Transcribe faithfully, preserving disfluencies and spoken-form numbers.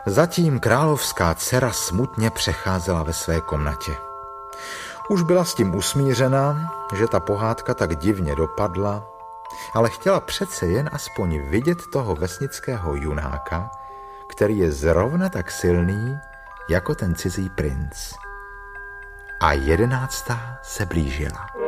Zatím královská dcera smutně přecházela ve své komnatě. Už byla s tím usmířena, že ta pohádka tak divně dopadla, ale chtěla přece jen aspoň vidět toho vesnického junáka, který je zrovna tak silný jako ten cizí princ. A jedenáctá se blížila.